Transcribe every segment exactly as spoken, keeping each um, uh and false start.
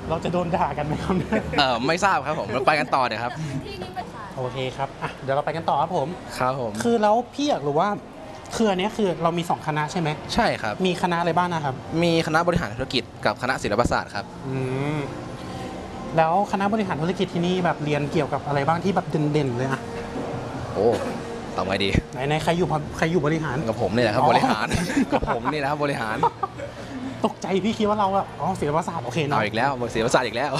เราจะโดนด่ากันไหมครับเออไม่ทราบครับผมเราไปกันต่อเดี๋ยวครับโอเคครับอ่ะเดี๋ยวเราไปกันต่อครับผมครับผมคือแล้วพี่อยากรู้ว่าคืออันนี้คือเรามีสองคณะใช่ไหมใช่ครับมีคณะอะไรบ้างนะครับมีคณะบริหารธุรกิจกับคณะศิลปศาสตร์ครับอืมแล้วคณะบริหารธุรกิจที่นี่แบบเรียนเกี่ยวกับอะไรบ้างที่แบบเด่นๆเลยอะโอ้ตอบไงดีไหนไหนใครอยู่ใครอยู่บริหารกับผมนี่แหละครับบริหารกับผมนี่นะครับบริหารตกใจพี่คิดว่าเราอะอ๋อศิลปศาสตร์โอเคเนาะเอาอีกแล้วศิลปศาสตร์อีกแล้ว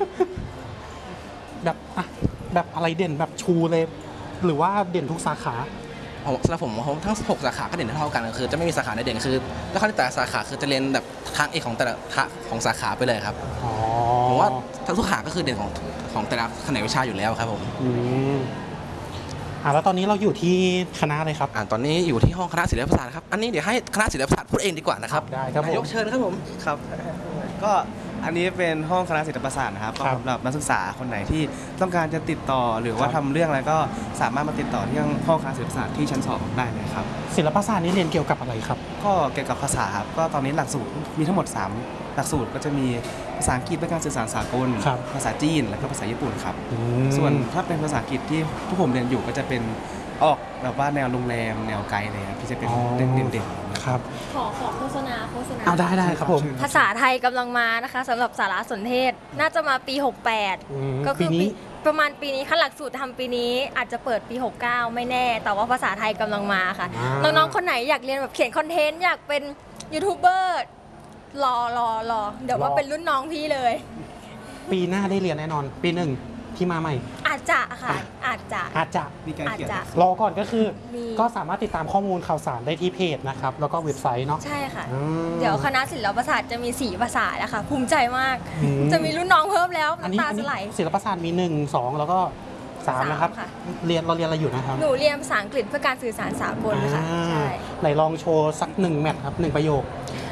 แบบอะแบบอะไรเด่นแบบชูเลยหรือว่าเด่นทุกสาขาสำหรับผมทั้งหกสาขาก็เด่นเท่ากันคือจะไม่มีสาขาไหนเด่นคือแล้วเขาแต่ละสาขาคือจะเรียนแบบทางเอกของแต่ละของสาขาไปเลยครับผมว่าทั้งทุกสาขาก็คือเด่นของของแต่ละแขนงวิชาอยู่แล้วครับผมอืมอ่าแล้วตอนนี้เราอยู่ที่คณะอะไรครับอ่าตอนนี้อยู่ที่ห้องคณะศิลปศาสตร์ครับอันนี้เดี๋ยวให้คณะศิลปศาสตร์พูดเองดีกว่านะครับได้ครับผมยกเชิญครับผมครับก็อันนี้เป็นห้องคณะศิลปศาสตร์นะครับสำหรับนักศึกษาคนไหนที่ต้องการจะติดต่อหรือว่าทำเรื่องอะไรก็สามารถมาติดต่อที่ห้องคณะศิลปศาสตร์ที่ชั้นสองได้เลยครับศิลปศาสตร์นี้เรียนเกี่ยวกับอะไรครับก็เกี่ยวกับภาษาครับก็ตอนนี้หลักสูตรมีทั้งหมดสามหลักสูตรก็จะมีภาษาอังกฤษเป็นการสื่อสารสากลภาษาจีนแล้วก็ภาษาญี่ปุ่นครับส่วนถ้าเป็นภาษาอังกฤษที่ผู้ผมเรียนอยู่ก็จะเป็นออกแบบว่าแนวโรงแรมแนวไกด์เลยครับที่จะเป็นเรื่องเด่นๆครับขอขอโฆษณาโฆษณาเอาได้ได้ครับผมภาษาไทยกำลังมานะคะสำหรับสารสนเทศน่าจะมาปีหกแปดก็คือปีประมาณปีนี้ขั้นหลักสูตรทำปีนี้อาจจะเปิดปีหกเก้าไม่แน่แต่ว่าภาษาไทยกำลังมาค่ะน้องๆคนไหนอยากเรียนแบบเขียนคอนเทนต์อยากเป็นยูทูบเบอร์รอรอรอเดี๋ยวว่าเป็นรุ่นน้องพี่เลยปีหน้าได้เรียนแน่นอนปีหนึ่งที่มาใหม่อาจจะค่ะอาจจะอาจจะมีการเขียนรอก่อนก็คือก็สามารถติดตามข้อมูลข่าวสารได้ที่เพจนะครับแล้วก็เว็บไซต์เนาะใช่ค่ะเดี๋ยวคณะศิลปศาสตร์จะมีสี่ภาษาแล้วค่ะภูมิใจมากจะมีรุ่นน้องเพิ่มแล้วน้ำตาจะไหลศิลปศาสตร์มีหนึ่งสองแล้วก็สามนะครับเรียนเราเรียนอะไรอยู่นะครับหนูเรียนภาษาอังกฤษเพื่อการสื่อสารสากลค่ะใช่ไหนลองโชว์สักหนึ่งแมทครับหนึ่งประโยค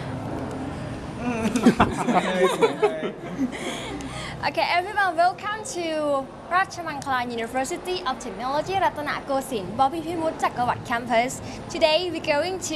Okay, everyone, welcome to Ratchamakala University of Technology Ratanakosin, Bobby Pimut Chakawat campus. Today we're going to,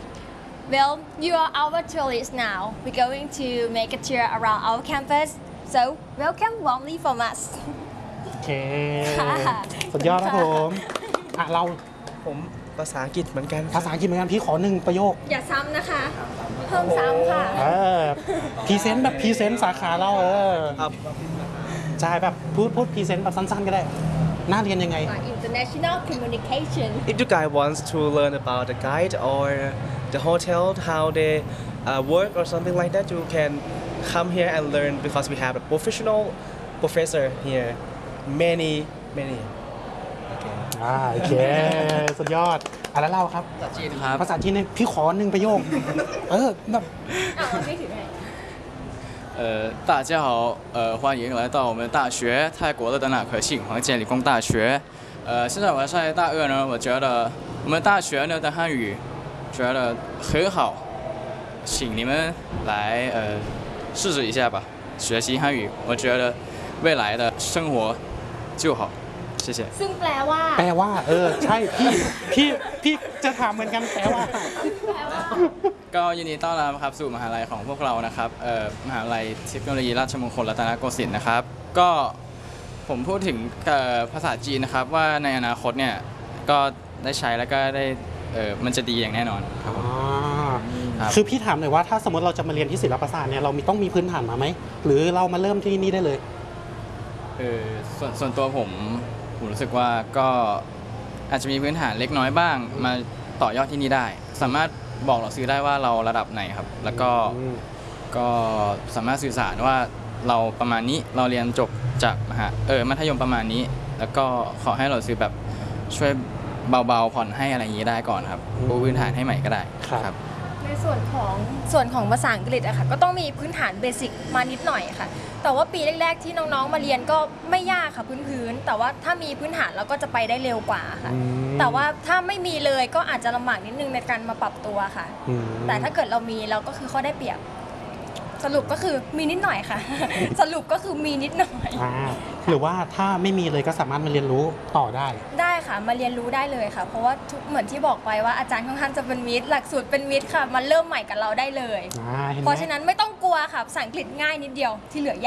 well, you are our tourists now. We're going to make a tour around our campus. So, welcome warmly from us. โอเคสุดยอดครับผมอ่ะเราผมภาษาอังกฤษเหมือนกันภาษาอังกฤษเหมือนกันพี่ขอหนึ่งประโยคอย่าซ้ำนะคะเพิ่มซ้ำค่ะเออพรีเซนต์แบบพรีเซนต์สาขาเราเออครับใช่แบบพูดพูดพรีเซนต์แบบสั้นๆก็ได้น่าเรียนยังไง International Communication If you guys want to learn about the guide or the hotel how they uh, work or something like that you can come here and learn because we have a professional professor here many many อ่าโอเคสุดยอดอ่ะแล้วเราครับภาษาจีนครับภาษาจีนเนี่ยพี่ขอหนึ่งประโยคเออแบบอ่ะพี่ถือให้呃，大家好，呃，欢迎来到我们大学泰国的德纳可信黄建理工大学。呃，现在我在大二呢，我觉得我们大学呢的汉语觉得很好，请你们来呃试试一下吧，学习汉语，我觉得未来的生活就好。谢谢。 ซึ่งแปลว่าแปลว่าเออใช่พี่พี่พี่จะถามเหมือนกันแปลว่าก็ยินดีต้อนรับครับสู่มหาลัยของพวกเรานะครับเอ่อมหาลัยเทคโนโลยีราชมงคลรัตนโกสินทร์นะครับก็ผมพูดถึงภาษาจีนนะครับว่าในอนาคตเนี่ยก็ได้ใช้แล้วก็ได้เออมันจะดีอย่างแน่นอนครับผมคือพี่ถามหน่อยว่าถ้าสมมติเราจะมาเรียนที่ศิลปศาสตร์เนี่ยเรามีต้องมีพื้นฐานมาไหมหรือเรามาเริ่มที่นี่ได้เลยเออส่วนส่วนตัวผมผมรู้สึกว่าก็อาจจะมีพื้นฐานเล็กน้อยบ้างมาต่อยอดที่นี่ได้สามารถบอกเราซื้อได้ว่าเราระดับไหนครับแล้วก็ก็สามารถสื่อสารว่าเราประมาณนี้เราเรียนจบจากมหาเออมัธยมประมาณนี้แล้วก็ขอให้เราซื้อแบบช่วยเบาๆผ่อนให้อะไรอย่างนี้ได้ก่อนครับปูพื้นฐานให้ใหม่ก็ได้ครับในส่วนของส่วนของภาษาอังกฤษอะค่ะก็ต้องมีพื้นฐานเบสิกมานิดหน่อยค่ะแต่ว่าปีแรกๆที่น้องๆมาเรียนก็ไม่ยากค่ะพื้นๆแต่ว่าถ้ามีพื้นฐานเราก็จะไปได้เร็วกว่าค่ะแต่ว่าถ้าไม่มีเลยก็อาจจะลำบากนิดนึงในการมาปรับตัวค่ะแต่ถ้าเกิดเรามีเราก็คือข้อได้เปรียบสรุปก็คือมีนิดหน่อยค่ะสรุปก็คือมีนิดหน่อยหรือว่าถ้าไม่มีเลยก็สามารถมาเรียนรู้ต่อได้ได้ค่ะมาเรียนรู้ได้เลยค่ะเพราะว่าเหมือนที่บอกไปว่าอาจารย์ค่อนข้างจะเป็นมิตรหลักสูตรเป็นมิตรค่ะมันเริ่มใหม่กับเราได้เลยเพราะฉะนั้นไม่ต้องกลัวค่ะภาษาอังกฤษง่ายนิดเดียวที่เหลือยาก